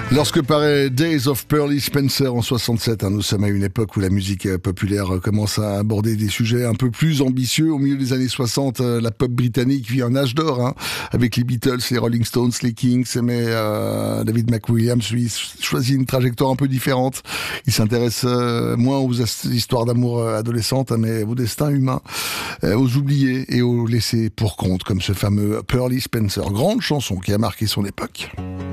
Lorsque paraît Days of Pearly Spencer en 67, nous sommes à une époque où la musique populaire commence à aborder des sujets un peu plus ambitieux. Au milieu des années 60, la pop britannique vit un âge d'or, avec les Beatles, les Rolling Stones, les Kings, mais David McWilliams, lui, choisit une trajectoire un peu différente. Il s'intéresse moins aux histoires d'amour adolescentes, mais aux destins humains, aux oubliés et aux laissés pour compte, comme ce fameux Pearly Spencer. Grande chanson qui a marqué son époque.